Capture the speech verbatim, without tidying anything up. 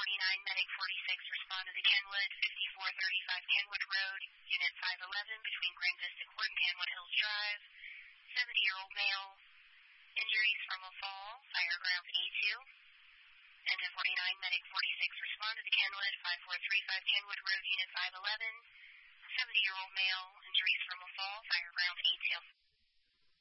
forty-nine, Medic forty-six, responded to Kenwood, fifty-four thirty-five Kenwood Road, Unit five eleven, between Grand Vista Court and Kenwood Hills Drive. seventy-year-old male, injuries from a fall, fire ground A two. And ten forty-nine, Medic forty-six, responded to Kenwood, five four three five Kenwood Road, Unit five eleven. seventy-year-old male, injuries from a fall, fire ground A two.